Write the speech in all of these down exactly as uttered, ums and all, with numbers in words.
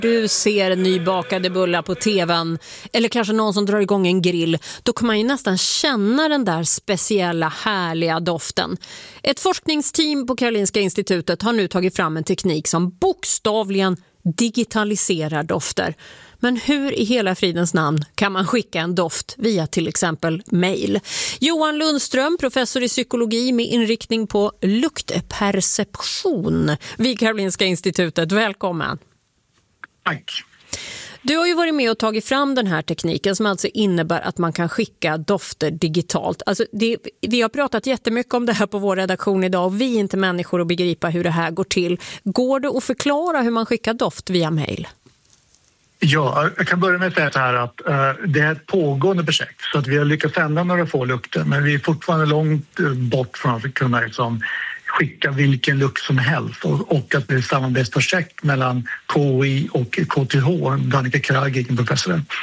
Du ser nybakade bullar på tvn eller kanske någon som drar igång en grill, då kan man ju nästan känna den där speciella härliga doften. Ett forskningsteam på Karolinska institutet har nu tagit fram en teknik som bokstavligen digitaliserar dofter. Men hur i hela fridens namn kan man skicka en doft via till exempel mejl? Johan Lundström, professor i psykologi med inriktning på luktperception vid Karolinska institutet. Välkommen. Tack. Du har ju varit med och tagit fram den här tekniken som alltså innebär att man kan skicka dofter digitalt. Alltså det, vi har pratat jättemycket om det här på vår redaktion idag och vi är inte människor att begripa hur det här går till. Går det att förklara hur man skickar doft via mejl? Ja, jag kan börja med att säga så här att uh, det är ett pågående projekt så att vi har lyckats sända några få lukter men vi är fortfarande långt bort från att kunna liksom skicka vilken lukt som helst och, och att det är ett samarbetsprojekt mellan K I och K T H, Danica Kragi, en professor. Uh,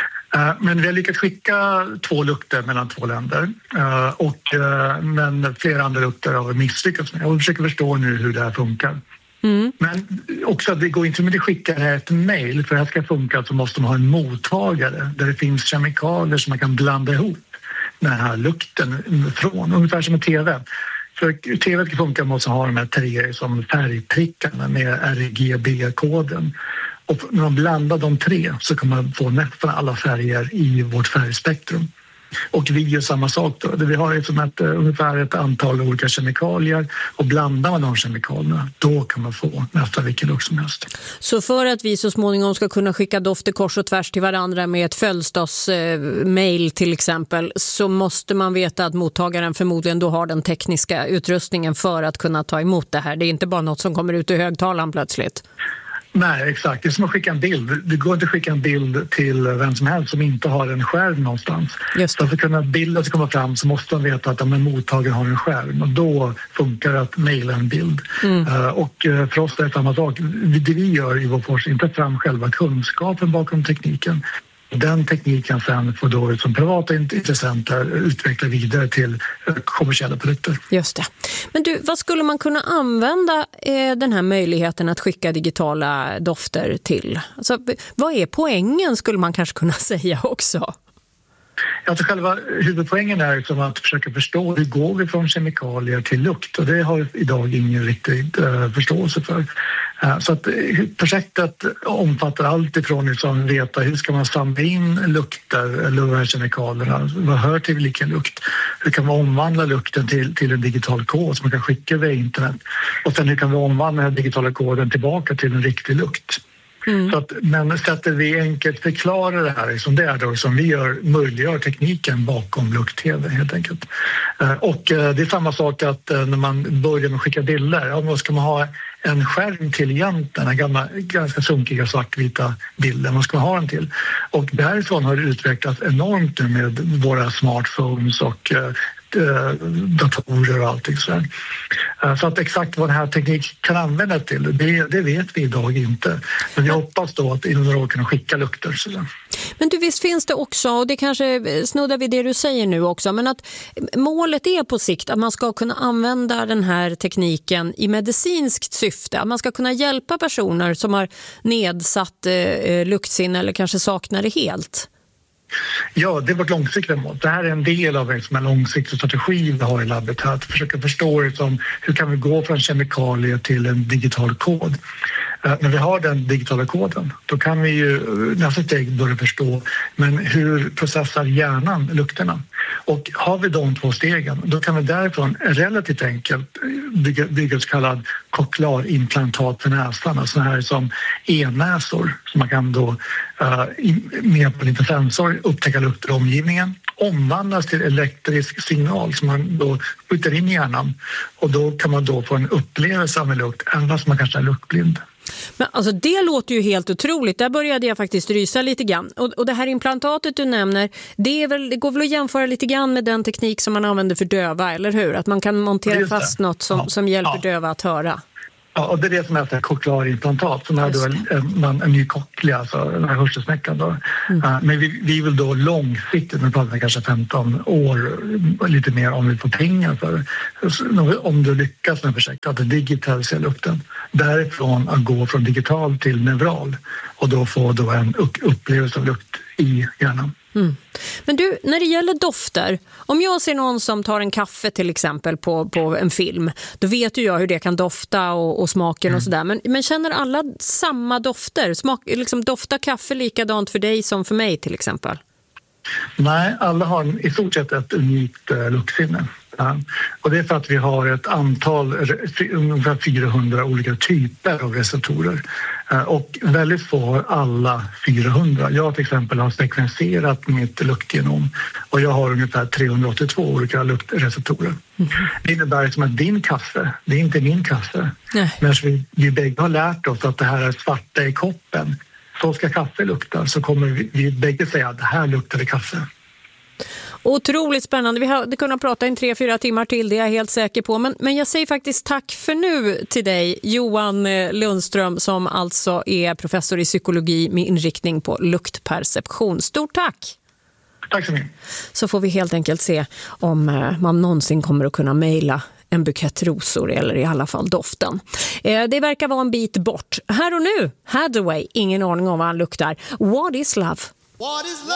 men vi har lyckats skicka två lukter mellan två länder uh, och, uh, men flera andra lukter har vi misslyckats med och vi försöker förstå nu hur det här funkar. Mm. Men också att det går inte med att skicka det här ett mejl. För att det här ska funka så måste man ha en mottagare där det finns kemikalier som man kan blanda ihop den här lukten från. Ungefär som en tv. För tv ska funka måste ha de här tre som färgprickarna med R G B-koden. Och när man blandar de tre så kan man få nästan alla färger i vårt färgspektrum. Och vi gör samma sak då. Vi har liksom ett, ungefär ett antal olika kemikalier och blandar man de kemikalierna, då kan man få nästan vilken lukt som helst. Så för att vi så småningom ska kunna skicka dofter kors och tvärs till varandra med ett födelsedagsmail till exempel, så måste man veta att mottagaren förmodligen då har den tekniska utrustningen för att kunna ta emot det här. Det är inte bara något som kommer ut i högtalaren plötsligt. Nej, exakt. Det är som att skicka en bild. Det går inte att skicka en bild till vem som helst som inte har en skärm någonstans. Just det. För att kunna bilden ska komma fram så måste man veta att ja, mottagaren har en skärm och då funkar det att mejla en bild. Mm. Uh, och uh, för oss är det samma sak. Det vi gör i vår forskning, inte fram själva kunskapen bakom tekniken. Den tekniken sen får då som privata intressenter utveckla vidare till kommersiella produkter. Just det. Men du, vad skulle man kunna använda eh, den här möjligheten att skicka digitala dofter till? Alltså, vad är poängen skulle man kanske kunna säga också? Alltså själva huvudpoängen är som att försöka förstå hur går vi från kemikalier till lukt och det har idag ingen riktig uh, förståelse för. Uh, så att uh, projektet omfattar allt ifrån liksom veta hur ska man samla in lukter eller de här kemikalierna, vad hör till vilken lukt, hur kan man omvandla lukten till, till en digital kod som man kan skicka via internet och sen hur kan vi omvandla den digitala koden tillbaka till en riktig lukt. Mm. Så att, men sättet vi enkelt förklarar det här som det är då som vi gör, möjliggör tekniken bakom lukt-tv helt enkelt. Och det är samma sak att när man börjar med att skicka bilder, ja, då ska man ha en skärm till egentligen, den gamla ganska sunkiga svartvita bilden, vad ska man ha den till? Och därifrån har det utvecklats enormt nu med våra smartphones och datorer och allting sådär. Så att exakt vad den här tekniken kan användas till, det, det vet vi idag inte. Men jag hoppas då att inom några år kan skicka lukter. Sådär. Men du, visst finns det också, och det kanske snuddar vid det du säger nu också, men att målet är på sikt att man ska kunna använda den här tekniken i medicinskt syfte. Att man ska kunna hjälpa personer som har nedsatt eh, luktsinne eller kanske saknar det helt. Ja, det är vårt långsiktiga mål. Det här är en del av en långsiktig strategi vi har i labbet här. Att försöka förstå liksom, hur kan vi gå från kemikalier till en digital kod. Uh, när vi har den digitala koden, då kan vi ju nästa steg börja förstå men hur processar hjärnan lukterna. Och har vi de två stegen, då kan vi därifrån relativt enkelt bygga, bygga så kallad koklarimplantat för näsan. Alltså här som e-näsor som man kan då uh, med på en liten sensor upptäcka lukter i omgivningen, omvandlas till elektrisk signal som man då skjuter in i hjärnan och då kan man då få en upplevelse av en lukt även fast man kanske är luktblind. Men alltså det låter ju helt otroligt. Där började jag faktiskt rysa lite grann. Och, och det här implantatet du nämner, det, är väl, det går väl att jämföra lite grann med den teknik som man använder för döva, eller hur? Att man kan montera fast något som, ja. som hjälper ja. döva att höra. Ja, och det är det som heter koklarimplantat som är då en, en, en ny cochlea, alltså den här hörselsnäckan då. Mm. Uh, men vi, vi vill då långsiktigt, men pratar kanske femton år, lite mer om vi får pengar för det. Om du lyckas med projektet att digitalisera lukten, därifrån att gå från digital till neural och då få då en upplevelse av lukt i hjärnan. Mm. Men du, när det gäller dofter, om jag ser någon som tar en kaffe till exempel på, på en film, då vet ju jag hur det kan dofta och, och smaken mm. och sådär. Men, men känner alla samma dofter? Smak, liksom, doftar kaffe likadant för dig som för mig till exempel? Nej, alla har i stort sett ett unikt uh, luktsinne. Ja. Och det är för att vi har ett antal, ungefär fyrahundra olika typer av receptorer. Och väldigt få har alla fyrahundra. Jag till exempel har sekvenserat mitt luktgenom och jag har ungefär trehundraåttiotvå olika luktreceptorer. Mm. Det innebär som att din kaffe, det är inte min kaffe. Nej. Men vi, vi bägge har lärt oss att det här är svarta i koppen. Så ska kaffe lukta, så kommer vi, vi bägge säga att det här luktar det kaffe. Otroligt spännande. Vi hade kunnat prata in tre, fyra timmar till, det är jag helt säker på. Men, men jag säger faktiskt tack för nu till dig, Johan Lundström, som alltså är professor i psykologi med inriktning på luktperception. Stort tack! Tack så mycket. Så får vi helt enkelt se om man någonsin kommer att kunna mejla en bukett rosor eller i alla fall doften. Eh, det verkar vara en bit bort. Här och nu, Hathaway, ingen aning om vad han luktar. What is love? What is love?